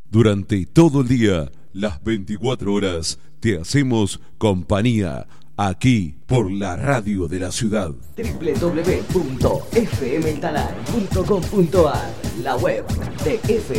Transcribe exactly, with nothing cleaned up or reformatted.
Durante todo el día, las veinticuatro horas, te hacemos compañía aquí por la radio de la ciudad. doble u doble u doble u punto f m el talar punto com punto a r, la web de F